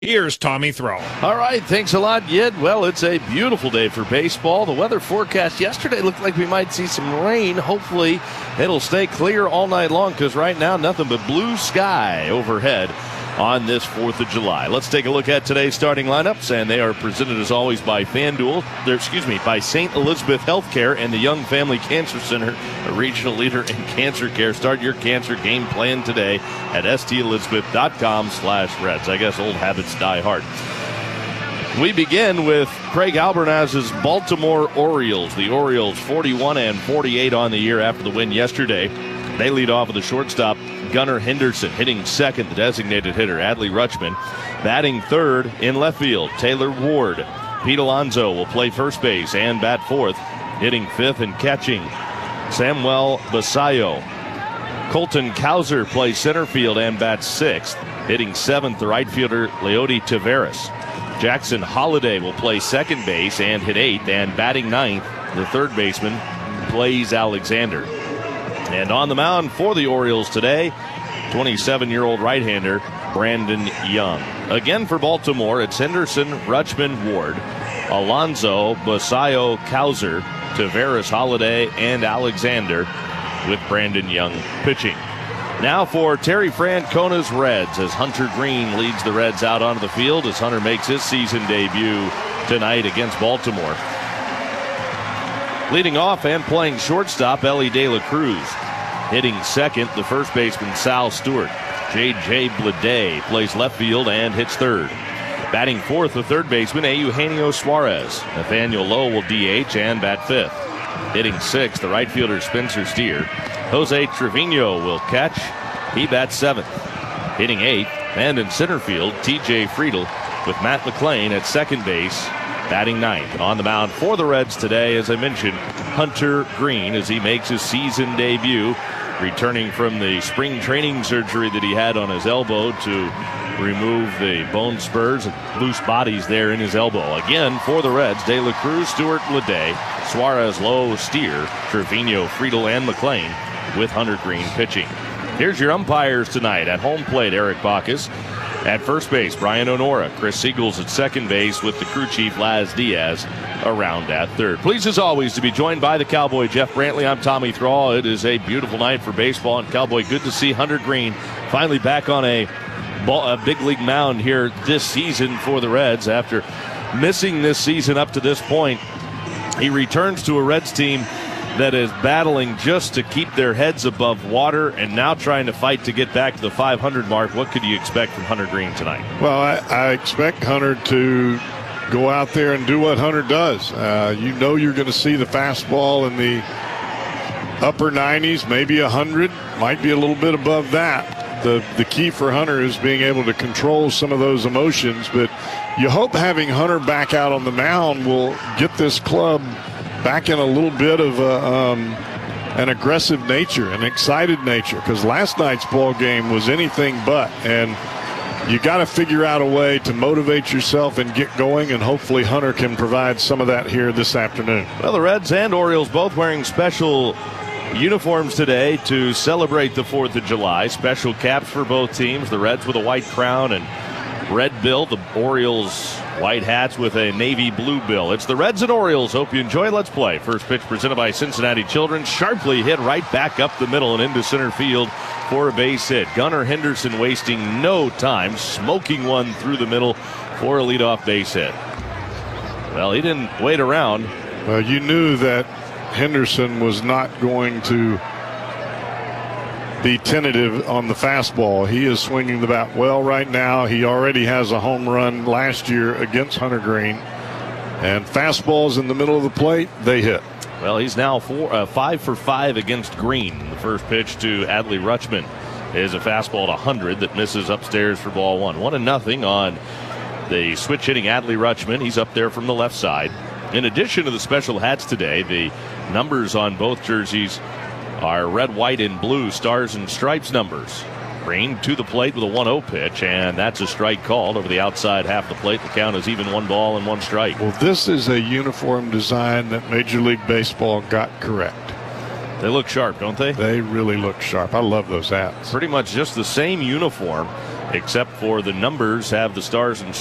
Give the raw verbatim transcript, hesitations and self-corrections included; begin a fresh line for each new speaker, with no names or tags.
Here's Tommy Throw.
All right, thanks a lot, Yid. Well, it's a beautiful day for baseball. The weather forecast yesterday looked like we might see some rain. Hopefully, it'll stay clear all night long because right now, nothing but blue sky overhead on this fourth of July. Let's take a look at today's starting lineups, and they are presented as always by FanDuel, They're, excuse me, by Saint Elizabeth Healthcare and the Young Family Cancer Center, a regional leader in cancer care. Start your cancer game plan today at stelizabeth.com slash Reds. I guess old habits die hard. We begin with Craig Albernaz's Baltimore Orioles. The Orioles forty-one and forty-eight on the year after the win yesterday. They lead off with the shortstop, Gunnar Henderson, hitting second, the designated hitter, Adley Rutschman. Batting third in left field, Taylor Ward. Pete Alonso will play first base and bat fourth. Hitting fifth and catching, Samuel Basayo. Colton Cowser plays center field and bats sixth. Hitting seventh, the right fielder, Leody Taveras. Jackson Holliday will play second base and hit eighth. And batting ninth, the third baseman, Blaze Alexander. And on the mound for the Orioles today, twenty-seven-year-old right-hander Brandon Young. Again for Baltimore, it's Henderson, Rutschman, Ward, Alonso, Basayo, Cowser, Taveras, Holliday, and Alexander, with Brandon Young pitching. Now for Terry Francona's Reds, as Hunter Green leads the Reds out onto the field as Hunter makes his season debut tonight against Baltimore. Leading off and playing shortstop, Ellie De La Cruz. Hitting second, the first baseman, Sal Stewart. J J Bleday plays left field and hits third. Batting fourth, the third baseman, Eugenio Suarez. Nathaniel Lowe will D H and bat fifth. Hitting sixth, the right fielder, Spencer Steer. Jose Trevino will catch. He bats seventh. Hitting eighth, and in center field, T J Friedel with Matt McLean at second base, batting ninth. On the mound for the Reds today, as I mentioned, Hunter Green, as he makes his season debut, returning from the spring training surgery that he had on his elbow to remove the bone spurs and loose bodies there in his elbow. Again, for the Reds, De La Cruz, Stewart, Bleday, Suarez, Lowe, Steer, Trevino, Friedel, and McLean, with Hunter Green pitching. Here's your umpires tonight. At home plate, Eric Bacchus. At first base, Brian Onora. Chris Siegels at second base, with the crew chief, Laz Diaz, around at third. Pleased as always to be joined by the Cowboy, Jeff Brantley. I'm Tommy Thrall. It is a beautiful night for baseball, and Cowboy, good to see Hunter Green finally back on a, ball, a big league mound here this season for the Reds. After missing this season up to this point, he returns to a Reds team that is battling just to keep their heads above water and now trying to fight to get back to the five hundred mark. What could you expect from Hunter Green tonight?
Well, I, I expect Hunter to go out there and do what Hunter does. Uh, you know you're going to see the fastball in the upper nineties, maybe one hundred, might be a little bit above that. The, the key for Hunter is being able to control some of those emotions, but you hope having Hunter back out on the mound will get this club back in a little bit of a, um, an aggressive nature, an excited nature, because last night's ball game was anything but. And you got to figure out a way to motivate yourself and get going, and hopefully Hunter can provide some of that here this afternoon.
Well, the Reds and Orioles both wearing special uniforms today to celebrate the fourth of July. Special caps for both teams. The Reds with a white crown and red bill. The Orioles white hats with a navy blue bill. It's the Reds and Orioles. Hope you enjoy. Let's play. First pitch presented by Cincinnati Children. Sharply hit right back up the middle and into center field for a base hit. Gunnar Henderson wasting no time, smoking one through the middle for a leadoff base hit. Well, he didn't wait around.
Well, you knew that Henderson was not going to be tentative on the fastball. He is swinging the bat well right now. He already has a home run last year against Hunter Green. And fastballs in the middle of the plate, they hit.
Well, he's now four, uh, five for five against Green. The first pitch to Adley Rutschman is a fastball at one hundred that misses upstairs for ball one. One and nothing on the switch hitting Adley Rutschman. He's up there from the left side. In addition to the special hats today, the numbers on both jerseys are red, white, and blue stars and stripes numbers. Green to the plate with a one oh pitch, and that's a strike called over the outside half the plate. The count is even one ball and one strike.
Well, this is a uniform design that Major League Baseball got correct.
They look sharp, don't they?
They really look sharp. I love those hats.
Pretty much just the same uniform except for the numbers have the Stars and